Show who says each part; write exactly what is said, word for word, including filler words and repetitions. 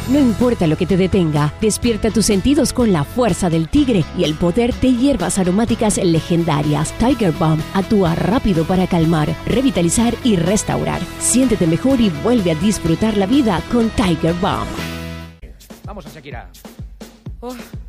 Speaker 1: No importa lo que te detenga, despierta tus sentidos con la fuerza del tigre y el poder de hierbas aromáticas legendarias. Tiger Balm actúa rápido para calmar, revitalizar y restaurar. Siéntete mejor y vuelve a disfrutar la vida con Tiger Balm.
Speaker 2: Vamos a Shakira. Oh.